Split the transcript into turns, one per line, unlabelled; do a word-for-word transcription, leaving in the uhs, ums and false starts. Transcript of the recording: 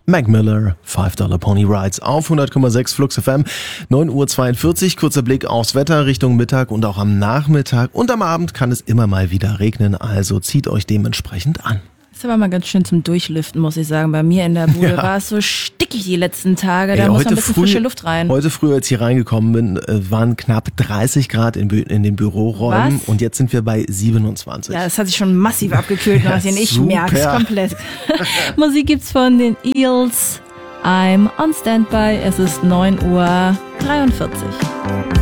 Mac Miller, five Dollar Pony Rides auf hundert Komma sechs Flux F M, neun Uhr zweiundvierzig, kurzer Blick aufs Wetter Richtung Mittag und auch am Nachmittag und am Abend kann es immer mal wieder regnen, also zieht euch dementsprechend an.
Das war mal ganz schön zum Durchlüften, muss ich sagen. Bei mir in der Bude ja. war es so stickig die letzten Tage, da Ey, muss noch ein bisschen früh, frische Luft rein.
Heute früh, als ich hier reingekommen bin, waren knapp dreißig Grad in, in den Büroräumen Was? und jetzt sind wir bei siebenundzwanzig.
Ja, das hat sich schon massiv abgekühlt, Martin. Ich merke es komplett. Musik gibt's von den Eels. I'm on Standby. Es ist neun Uhr dreiundvierzig.